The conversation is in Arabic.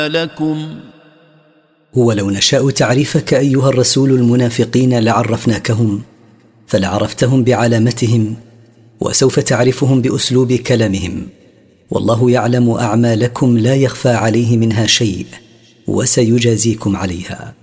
لكم. ولو نشاء تعريفك أيها الرسول المنافقين لعرفناكهم، فلعرفتهم بعلامتهم، وسوف تعرفهم بأسلوب كلامهم. والله يعلم أعمالكم لا يخفى عليه منها شيء، وسيجازيكم عليها.